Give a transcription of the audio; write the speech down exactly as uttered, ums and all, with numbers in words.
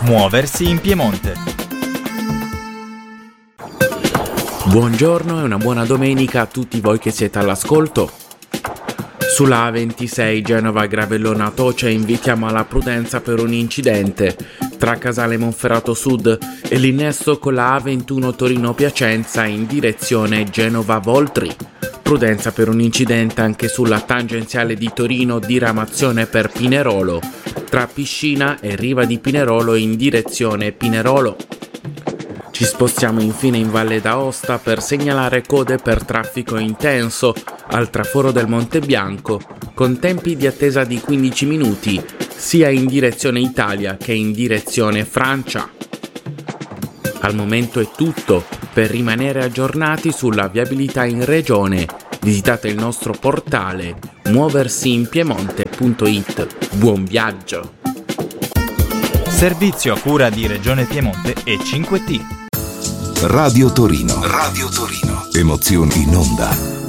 Muoversi in Piemonte. Buongiorno e una buona domenica a tutti voi che siete all'ascolto. Sulla A ventisei Genova-Gravellona Toce invitiamo alla prudenza per un incidente tra Casale Monferrato Sud e l'innesto con la A ventuno Torino-Piacenza in direzione Genova-Voltri. Prudenza per un incidente anche sulla tangenziale di Torino, diramazione per Pinerolo, tra Piscina e Riva di Pinerolo in direzione Pinerolo. Ci spostiamo infine in Valle d'Aosta per segnalare code per traffico intenso al traforo del Monte Bianco, con tempi di attesa di quindici minuti, sia in direzione Italia che in direzione Francia. Al momento è tutto. Per rimanere aggiornati sulla viabilità in regione, visitate il nostro portale muoversiinpiemonte punto it. Buon viaggio! Servizio a cura di Regione Piemonte e cinque T. Radio Torino. Radio Torino. Emozioni in onda.